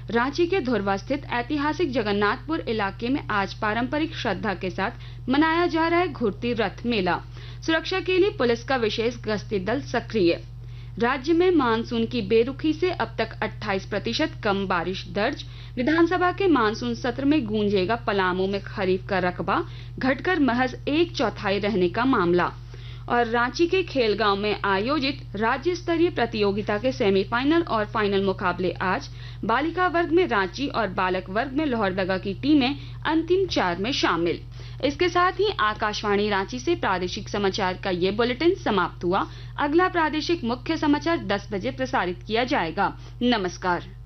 रांची के धुर्वा स्थित ऐतिहासिक जगन्नाथपुर इलाके में आज पारंपरिक श्रद्धा के साथ मनाया जा रहा है घुड़ती रथ मेला। सुरक्षा के लिए पुलिस का विशेष गश्ती दल सक्रिय। राज्य में मानसून की बेरुखी से अब तक 28% कम बारिश दर्ज। विधानसभा के मानसून सत्र में गूंजेगा पलामू में खरीफ का रकबा घटकर महज 1/4 रहने का मामला। और रांची के खेलगांव में आयोजित राज्य स्तरीय प्रतियोगिता के सेमीफाइनल और फाइनल मुकाबले आज। बालिका वर्ग में रांची और बालक वर्ग में लोहरदगा की टीमें अंतिम 4 में शामिल। इसके साथ ही आकाशवाणी रांची से प्रादेशिक समाचार का ये बुलेटिन समाप्त हुआ। अगला प्रादेशिक मुख्य समाचार 10 बजे प्रसारित किया जाएगा। नमस्कार।